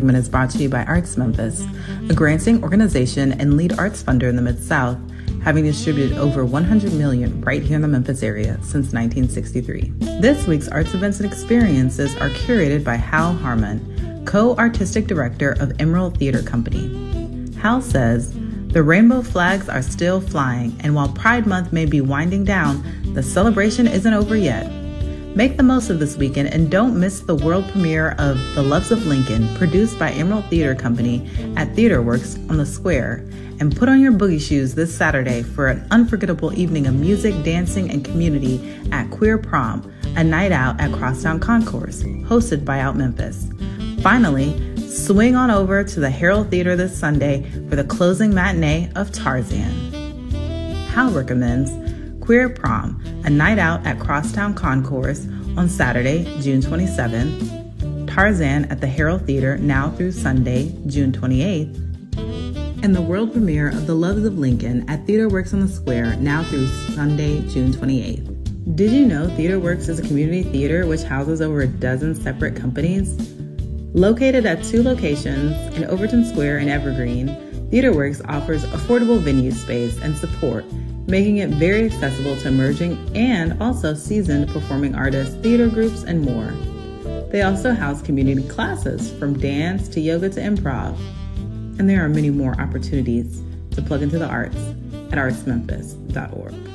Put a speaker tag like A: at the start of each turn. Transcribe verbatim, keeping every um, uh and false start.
A: segment is brought to you by Arts Memphis, a granting organization and lead arts funder in the Mid-South, having distributed over one hundred million dollars right here in the Memphis area since nineteen sixty-three. This week's arts events and experiences are curated by Hal Harmon, co-artistic director of Emerald Theater Company. Hal says, "The rainbow flags are still flying, and while Pride Month may be winding down, the celebration isn't over yet. Make the most of this weekend and don't miss the world premiere of The Loves of Lincoln, produced by Emerald Theater Company at TheaterWorks on the Square, and put on your boogie shoes this Saturday for an unforgettable evening of music, dancing, and community at Queer Prom, a night out at Crosstown Concourse, hosted by Out Memphis. Finally, swing on over to the Herald Theater this Sunday for the closing matinee of Tarzan." Hal recommends Queer Prom, a night out at Crosstown Concourse on Saturday, June twenty-seventh, Tarzan at the Herald Theater now through Sunday, June twenty-eighth, and the world premiere of The Loves of Lincoln at TheaterWorks on the Square now through Sunday, June twenty-eighth. Did you know TheaterWorks is a community theater which houses over a dozen separate companies? Located at two locations in Overton Square and Evergreen, TheaterWorks offers affordable venue space and support, making it very accessible to emerging and also seasoned performing artists, theater groups, and more. They also house community classes from dance to yoga to improv. And there are many more opportunities to plug into the arts at arts memphis dot org.